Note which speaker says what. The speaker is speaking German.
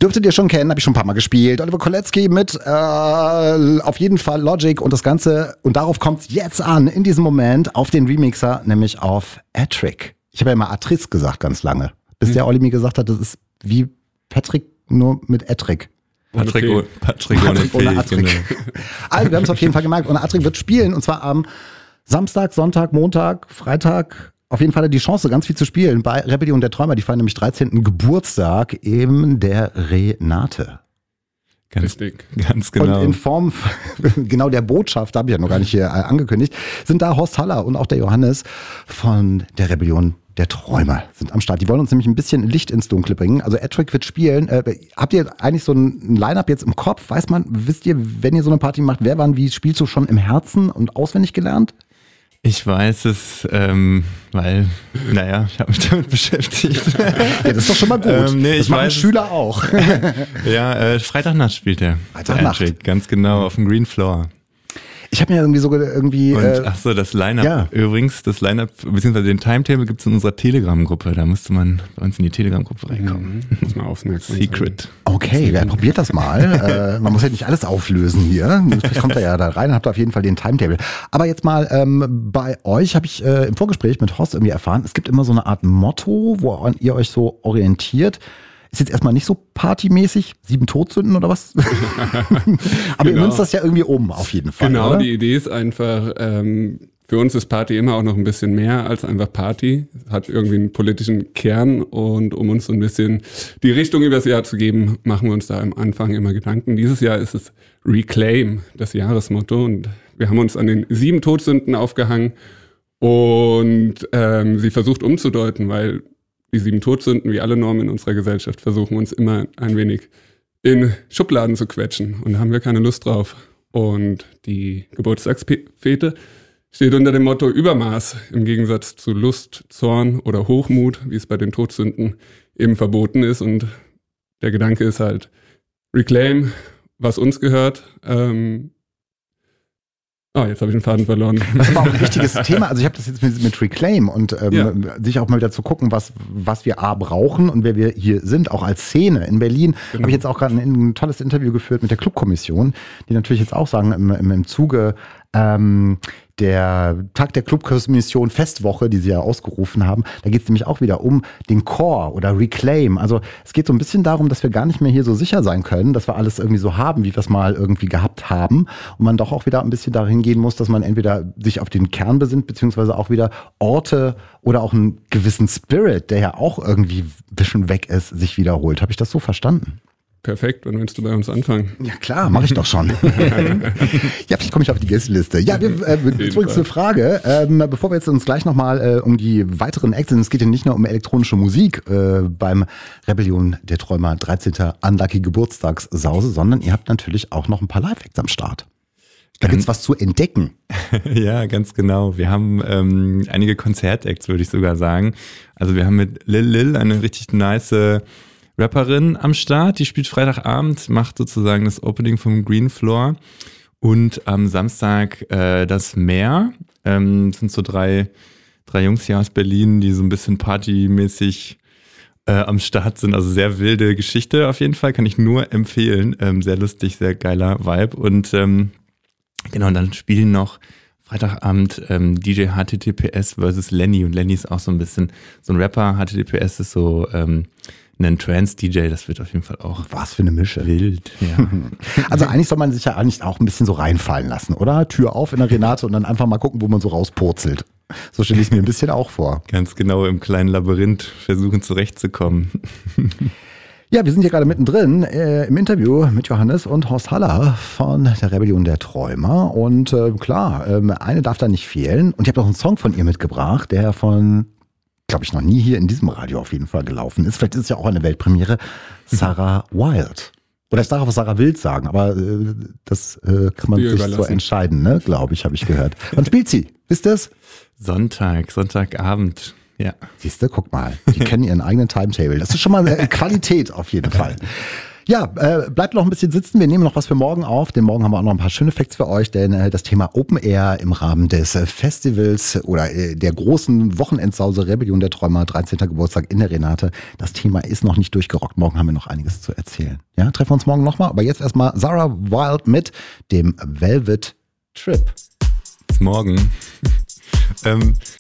Speaker 1: Dürftet ihr schon kennen, habe ich schon ein paar Mal gespielt. Oliver Kolecki mit auf jeden Fall Logic und das Ganze. Und darauf kommt es jetzt an, in diesem Moment, auf den Remixer, nämlich auf Attrick. Ich habe ja immer Atris gesagt ganz lange. Bis der Olli mir gesagt hat, das ist wie Patrick, nur mit Attrick.
Speaker 2: Patrick ohne Attrick.
Speaker 1: Genau. Also wir haben es auf jeden Fall gemerkt. Und Attrick wird spielen, und zwar am Samstag, Sonntag, Montag, Freitag. Auf jeden Fall hat er die Chance, ganz viel zu spielen bei Rebellion der Träumer. Die feiern nämlich 13. Geburtstag eben der Renate.
Speaker 2: Ganz genau.
Speaker 1: Und in Form genau der Botschaft, habe ich ja noch gar nicht hier angekündigt, sind da Horst Haller und auch der Johannes von der Rebellion der Träumer sind am Start. Die wollen uns nämlich ein bisschen Licht ins Dunkle bringen. Also Attrick wird spielen. Habt ihr eigentlich so ein Line-Up jetzt im Kopf? Wisst ihr, wenn ihr so eine Party macht, wer wann wie spielt, so schon im Herzen und auswendig gelernt?
Speaker 2: Ich weiß es, weil, ich habe mich damit beschäftigt.
Speaker 1: Ja, das ist doch schon mal gut. Das machen Schüler auch.
Speaker 2: Ja, Freitagnacht spielt er.
Speaker 1: Freitagnacht.
Speaker 2: Attrick, ganz genau, auf dem Green Floor.
Speaker 1: Ich habe mir irgendwie
Speaker 2: Und das Line-Up übrigens, beziehungsweise den Timetable gibt es in unserer Telegram-Gruppe. Da müsste man bei uns in die Telegram-Gruppe reinkommen.
Speaker 3: Muss man aufmerksam
Speaker 2: Secret.
Speaker 1: Okay, wer probiert das mal? Man muss ja nicht alles auflösen hier. Vielleicht kommt er ja da rein und habt auf jeden Fall den Timetable. Aber jetzt mal bei euch habe ich im Vorgespräch mit Horst irgendwie erfahren, es gibt immer so eine Art Motto, woran ihr euch so orientiert. Ist jetzt erstmal nicht so partymäßig, 7 Todsünden oder was? Aber ihr münzt das ja irgendwie um, auf jeden Fall.
Speaker 3: Genau,
Speaker 1: oder?
Speaker 3: Die Idee ist einfach, für uns ist Party immer auch noch ein bisschen mehr als einfach Party. Es hat irgendwie einen politischen Kern und um uns so ein bisschen die Richtung übers Jahr zu geben, machen wir uns da am Anfang immer Gedanken. Dieses Jahr ist es Reclaim, das Jahresmotto, und wir haben uns an den 7 Todsünden aufgehangen und sie versucht umzudeuten, weil die 7 Todsünden, wie alle Normen in unserer Gesellschaft, versuchen uns immer ein wenig in Schubladen zu quetschen. Und da haben wir keine Lust drauf. Und die Geburtstagsfete steht unter dem Motto Übermaß, im Gegensatz zu Lust, Zorn oder Hochmut, wie es bei den Todsünden eben verboten ist. Und der Gedanke ist halt, reclaim, was uns gehört. Jetzt habe ich den Faden verloren.
Speaker 1: Das war auch ein wichtiges Thema. Also ich habe das jetzt mit Reclaim und sich auch mal wieder zu gucken, was wir brauchen und wer wir hier sind, auch als Szene. In Berlin habe ich jetzt auch gerade ein tolles Interview geführt mit der Clubkommission, die natürlich jetzt auch sagen, im Zuge der Tag der Clubkommission Festwoche, die sie ja ausgerufen haben, da geht es nämlich auch wieder um den Core oder Reclaim. Also es geht so ein bisschen darum, dass wir gar nicht mehr hier so sicher sein können, dass wir alles irgendwie so haben, wie wir es mal irgendwie gehabt haben. Und man doch auch wieder ein bisschen dahin gehen muss, dass man entweder sich auf den Kern besinnt, beziehungsweise auch wieder Orte oder auch einen gewissen Spirit, der ja auch irgendwie ein bisschen weg ist, sich wiederholt. Habe ich das so verstanden?
Speaker 3: Perfekt, wann willst du bei uns anfangen?
Speaker 1: Ja klar, mache ich doch schon. Ja, vielleicht komme ich auf die Gästeliste. Ja, zurück zur Frage. Bevor wir jetzt uns gleich nochmal um die weiteren Acts, es geht ja nicht nur um elektronische Musik beim Rebellion der Träumer 13. Unlucky Geburtstagssause, sondern ihr habt natürlich auch noch ein paar Live-Acts am Start. Da gibt's was zu entdecken.
Speaker 2: Ja, ganz genau. Wir haben einige Konzertacts, würde ich sogar sagen. Also wir haben mit Lil eine richtig nice Rapperin am Start, die spielt Freitagabend, macht sozusagen das Opening vom Green Floor, und am Samstag das Meer. Sind so drei Jungs hier aus Berlin, die so ein bisschen partymäßig am Start sind. Also sehr wilde Geschichte auf jeden Fall, kann ich nur empfehlen. Sehr lustig, sehr geiler Vibe. Und genau, dann spielen noch Freitagabend DJ HTTPS versus Lenny, und Lenny ist auch so ein bisschen so ein Rapper. HTTPS ist so ein Trance-DJ, das wird auf jeden Fall auch.
Speaker 1: Was für eine Mische.
Speaker 2: Wild, ja.
Speaker 1: Also eigentlich soll man sich ja eigentlich auch ein bisschen so reinfallen lassen, oder? Tür auf in der Renate und dann einfach mal gucken, wo man so rauspurzelt. So stelle ich es mir ein bisschen auch vor.
Speaker 2: Ganz genau, im kleinen Labyrinth versuchen zurechtzukommen.
Speaker 1: Ja, wir sind hier gerade mittendrin im Interview mit Johannes und Horst Haller von der Rebellion der Träumer. Und klar, eine darf da nicht fehlen. Und ich habe auch einen Song von ihr mitgebracht, der von, glaube ich, noch nie hier in diesem Radio auf jeden Fall gelaufen ist. Vielleicht ist es ja auch eine Weltpremiere. Sarah Wild. Oder ich darf auch Sarah Wild sagen, aber das kann man sich so entscheiden, ne? Glaube ich, habe ich gehört. Wann spielt sie? Wisst ihr es?
Speaker 2: Sonntagabend. Ja.
Speaker 1: Siehst du, guck mal, die kennen ihren eigenen Timetable. Das ist schon mal Qualität auf jeden Fall. Ja, bleibt noch ein bisschen sitzen. Wir nehmen noch was für morgen auf. Denn morgen haben wir auch noch ein paar schöne Facts für euch. Denn das Thema Open Air im Rahmen des Festivals oder der großen Wochenendsause Rebellion der Träumer, 13. Geburtstag in der Renate. Das Thema ist noch nicht durchgerockt. Morgen haben wir noch einiges zu erzählen. Ja, treffen wir uns morgen nochmal. Aber jetzt erstmal Sarah Wild mit dem Velvet Trip.
Speaker 2: Bis morgen.